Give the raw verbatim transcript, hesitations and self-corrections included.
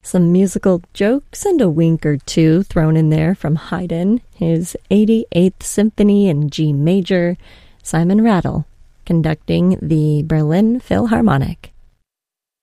Some musical jokes and a wink or two thrown in there from Haydn, his eighty-eighth Symphony in G major, Simon Rattle conducting the Berlin Philharmonic.